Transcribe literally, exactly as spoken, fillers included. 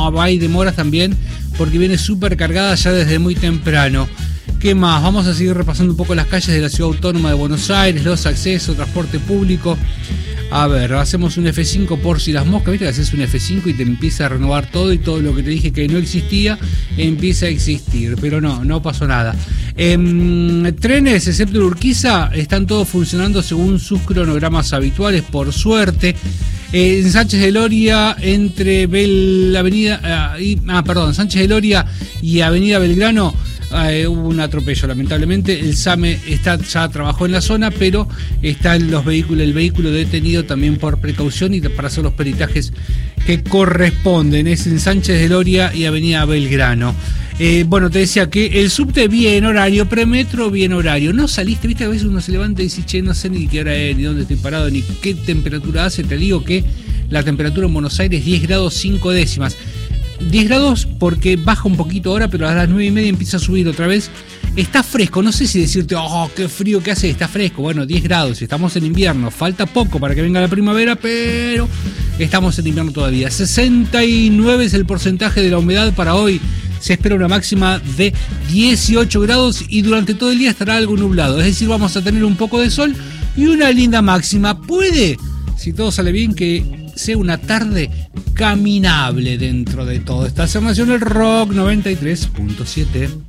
no, hay demoras también porque viene súper cargada ya desde muy temprano. ¿Qué más? Vamos a seguir repasando un poco las calles de la Ciudad Autónoma de Buenos Aires, los accesos, transporte público. A ver, hacemos un F cinco por si las moscas, viste que haces un F cinco y te empieza a renovar todo y todo lo que te dije que no existía empieza a existir, pero no, no pasó nada. Eh, trenes, excepto Urquiza, están todos funcionando según sus cronogramas habituales, por suerte. Eh, en Sánchez de Loria, entre Bel, Avenida, uh, y, ah, perdón, Sánchez de Loria y Avenida Belgrano, Uh, hubo un atropello, lamentablemente. El SAME está, ya trabajó en la zona, pero están los vehículos, el vehículo detenido también por precaución y para hacer los peritajes que corresponden. Es en Sánchez de Loria y Avenida Belgrano. Eh, bueno, te decía que el subte bien horario, premetro bien horario. No saliste, viste, a veces uno se levanta y dice, che, no sé ni qué hora es, ni dónde estoy parado, ni qué temperatura hace. Te digo que la temperatura en Buenos Aires diez grados cinco décimas. diez grados porque baja un poquito ahora, pero a las nueve y media empieza a subir otra vez. Está fresco, no sé si decirte, oh, qué frío que hace, está fresco. Bueno, diez grados, estamos en invierno, falta poco para que venga la primavera, pero estamos en invierno todavía. sesenta y nueve es el porcentaje de la humedad para hoy. Se espera una máxima de dieciocho grados y durante todo el día estará algo nublado. Es decir, vamos a tener un poco de sol y una linda máxima. Puede, si todo sale bien, que sea una tarde caminable dentro de todo. Esta es Nacional Rock noventa y tres punto siete.